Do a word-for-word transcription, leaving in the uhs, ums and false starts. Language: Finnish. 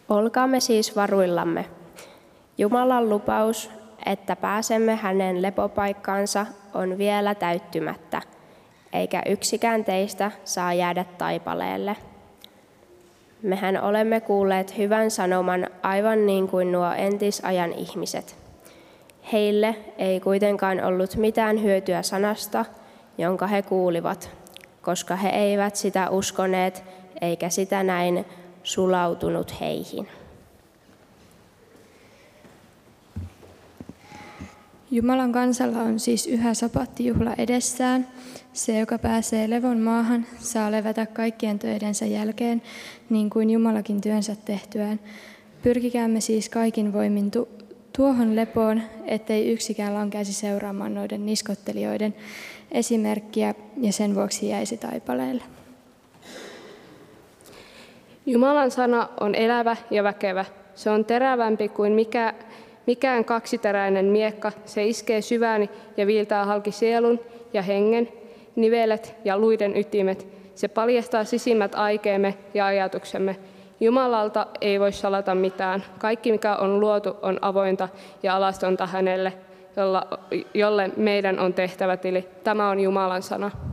Olkaamme siis varuillamme. Jumalan lupaus, että pääsemme hänen lepopaikkaansa, on vielä täyttymättä, eikä yksikään teistä saa jäädä taipaleelle. Mehän olemme kuulleet hyvän sanoman aivan niin kuin nuo entisajan ihmiset. Heille ei kuitenkaan ollut mitään hyötyä sanasta, jonka he kuulivat, koska he eivät sitä uskoneet eikä sitä näin sulautunut heihin. Jumalan kansalla on siis yhä sapattijuhla edessään. Se, joka pääsee levon maahan, saa levätä kaikkien töidensä jälkeen, niin kuin Jumalakin työnsä tehtyään. Pyrkikäämme siis kaikin voimin tu- tuohon lepoon, ettei yksikään lankeaisi seuraamaan noiden niskottelijoiden esimerkkiä ja sen vuoksi jäisi taipaleelle. Jumalan sana on elävä ja väkevä. Se on terävämpi kuin mikä, mikään kaksiteräinen miekka. Se iskee syvään ja viiltää halki sielun ja hengen, nivelet ja luiden ytimet. Se paljastaa sisimmät aikeemme ja ajatuksemme. Jumalalta ei voi salata mitään. Kaikki, mikä on luotu, on avointa ja alastonta hänelle, jolla, jolle meidän on tehtävä tili. Tämä on Jumalan sana.